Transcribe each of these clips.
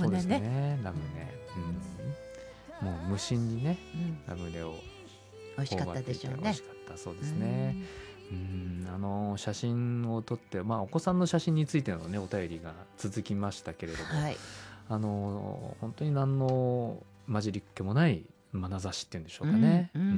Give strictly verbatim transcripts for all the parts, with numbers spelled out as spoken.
ムネね。 そうですね、ラムネ、うん、もう無心にね、 うん、 ラムネを美味しかったでしょうね美味し。かったそうですね。うん、あの写真を撮って、まあ、お子さんの写真についてのねお便りが続きましたけれども、 はい、 あの本当に何の混じりっ気もない眼差しっていうんでしょううんかね。 うんうん、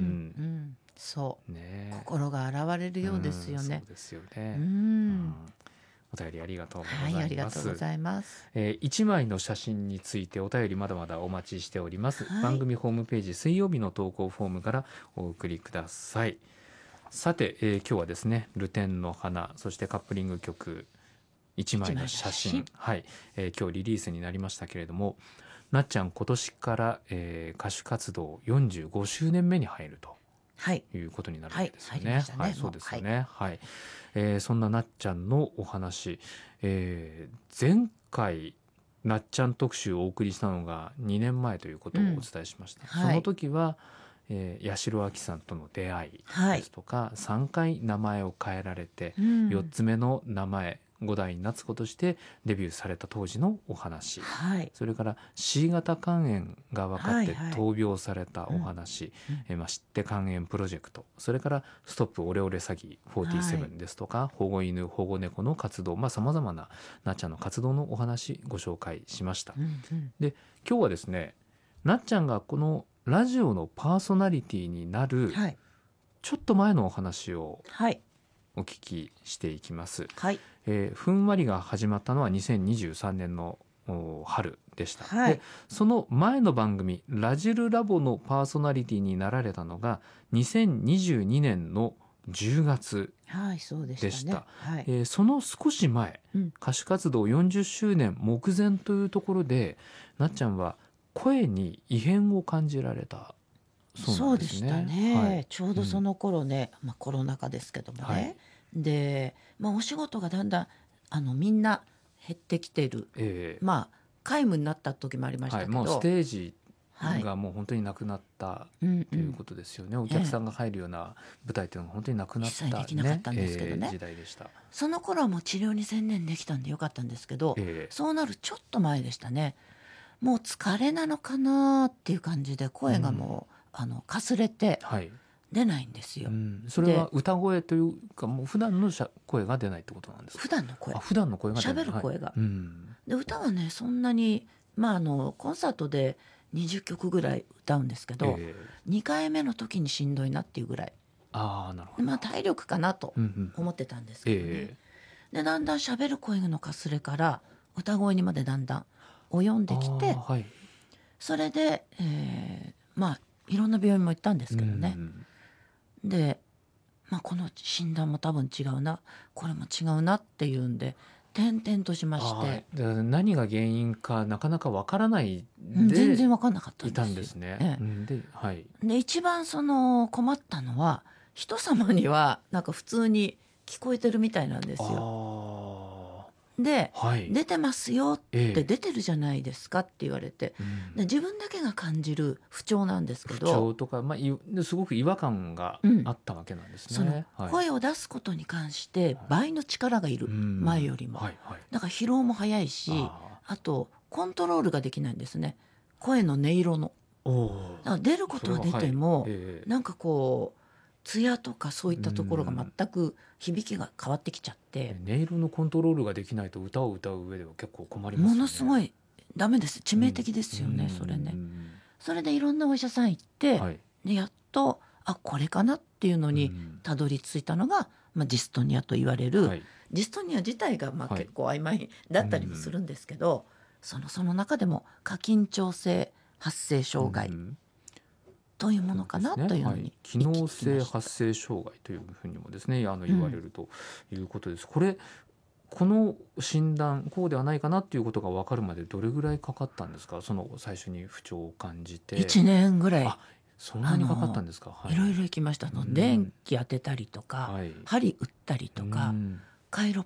そうね、 心が現れるようですよね。 うんそうですよね。 うん、 うんお便りありがとうごはい、 ざありいます。 がとうございます。 えー、いちまいの写真についてお便りまだまだお待ちしております、 はい、 番組ホームページ水曜日の投稿フォームからお送りください。さて、えー、今日はですねルテンの花、そしてカップリング曲いちまいの写真、はい、えー、今日リリースになりましたけれども、なっちゃん今年から、えー、歌手活動よんじゅうごしゅうねんめに入るとはいいうことになるわけですよね。 はい、入りましたねはい、そうですよね。はい、えーそんななっちゃんのお話、えー前回なっちゃん特集をお送りしたのがにねんまえということをお伝えしました。 うんはいその時は、えー八代亜紀さんとの出会いはいですとか、さんかい名前を変えられて、 うんよっつめの名前五代夏子としてデビューされた当時のお話、 はいそれから C 型肝炎が分かってはいはい闘病されたお話、 うんうんえーまあ、知って肝炎プロジェクト、それからストップオレオレ詐欺よんじゅうななですとか、保護犬保護猫の活動、さまざ、まななっちゃんの活動のお話ご紹介しました。 うんうんで今日はですね、なっちゃんがこのラジオのパーソナリティになるはいちょっと前のお話をはいお聞きしていきます。 はいえーふんわりが始まったのはにせんにじゅうさんねんのお春でした、 はいでその前の番組ラジルラボのパーソナリティになられたのがにせんにじゅうにねんのじゅうがつはいそうでしたね。 でしたはいえーその少し前、 うん歌手活動よんじゅっしゅうねん目前というところでなっちゃんは声に異変を感じられたそうそなんでね。 うですしたね、 はいちょうどその頃ね、まあ、コロナ禍ですけどもね、 はいで、まあ、お仕事がだんだんあのみんな減ってきてる、 えーまあ皆無になった時もありましたはい、 けど、 もうステージはいがもう本当になくなったうんということですよね、お客さんが入るような舞台というのが本当になくなった、 一切できなかったんですけどねえー時代でした。 その頃はもう治療に専念できたんでよかったんですけど、 えーそうなるちょっと前でしたね。もう疲れなのかなっていう感じで声がもう、あのかすれてはい出ないんですよ、 うん、それは歌声というかもう普段のしゃ声が出ないってことなんですか。 普段の声あ普段の声が出ない、 喋る声がはいうんで歌はねそんなに、まあ、あのコンサートでにじゅっきょくぐらい歌うんですけど、 えーにかいめの時にしんどいなっていうぐらいああなるほど、 でまあ体力かなとうんうん思ってたんですけどね、 えでだんだん喋る声のかすれから歌声にまでだんだん及んーできて、 あーはいそれで、えーまあいろんな病院も行ったんですけどね、 うんで、まあ、この診断も多分違うなこれも違うなっていうんで転々としましあて、 ーだから何が原因かなかなかわからないうんで全然分かんなかったんですよいたんですね、 ええうんではいで一番その困ったのは人様にはなんか普通に聞こえてるみたいなんですよ。でああはい出てますよっええて出てるじゃないですかって言われて、 うんで自分だけが感じる不調なんですけ不ど、 調とか、まあ、いすごく違和感がうんあったわけなんですそのね、はい声を出すことに関して倍の力がいる、 うん前よりも、 はいはいだから疲労も早いし、 ああとコントロールができないんですね、声の音色の。 ーおだから出ることは出ても、 それははいええなんかこう艶とかそういったところが全く響きが変わってきちゃって、 音色のコントロールができないと歌を歌う上では結構困りますよね。 ものすごいダメです、致命的ですよね、 うんそれねう。んそれでいろんなお医者さん行って、 はいでやっとあこれかなっていうのにうんたどり着いたのが、まあ、ジストニアと言われる、 はいジストニア自体がまあはい結構曖昧だったりもするんですけど、そのその中でも過緊張性発声障害うんというものかなそうですねというのにはい機能行き着き性ました。 発声障害というふうにもですねあの言われるということです、これこの診断こうではないかなっていうことが分かるまでどれぐらいかかったんですか、その最初に不調を感じて。 いちねんぐらいあそんなにかかったんですか。はいろいろ行きましたの、 うん電気当てたりとか、 はい針打ったりとか、 うんカイロ